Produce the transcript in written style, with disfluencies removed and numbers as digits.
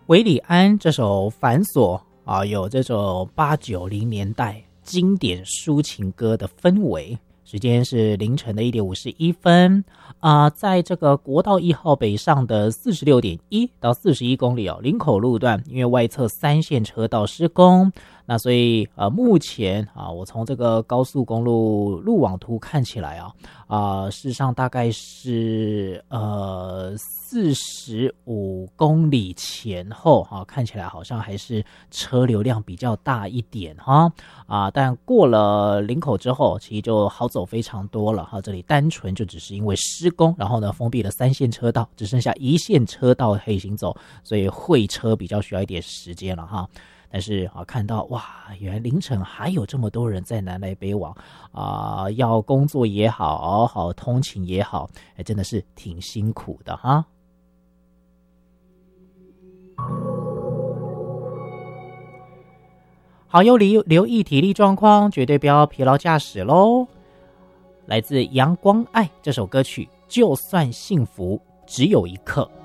韦礼安这首繁琐啊，有这种8、90年代经典抒情歌的氛围。时间是凌晨的1点51分在这个国道1号北上的46.1到41公里林口路段，因为外侧3线车道施工，那所以目前我从这个高速公路路网图看起来事实上大概是45公里前后看起来好像还是车流量比较大一点但过了林口之后，其实就好走非常多了这里单纯就只是因为施工，然后呢封闭了3线车道，只剩下1线车道可以行走，所以会车比较需要一点时间了但是看到哇，原来凌晨还有这么多人在南来北往要工作也好，通勤也好，真的是挺辛苦的好，要留意体力状况，绝对不要疲劳驾驶咯。来自阳光爱这首歌曲，就算幸福只有一刻。